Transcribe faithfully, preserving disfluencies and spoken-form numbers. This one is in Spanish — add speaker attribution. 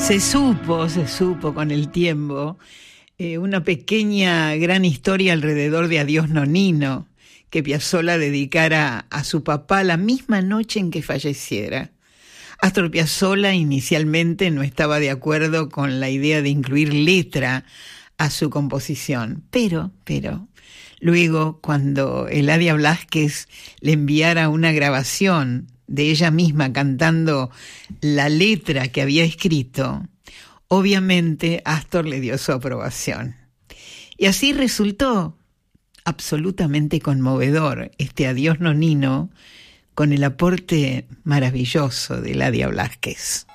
Speaker 1: Se supo, se supo con el tiempo eh, una pequeña gran historia alrededor de Adiós Nonino que Piazzolla dedicara a su papá la misma noche en que falleciera. Astor Piazzolla inicialmente no estaba de acuerdo con la idea de incluir letra a su composición, pero, pero, luego cuando Eladia Blasquez le enviara una grabación de ella misma cantando la letra que había escrito, obviamente Astor le dio su aprobación. Y así resultó absolutamente conmovedor este Adiós Nonino con el aporte maravilloso de Eladia Blasquez.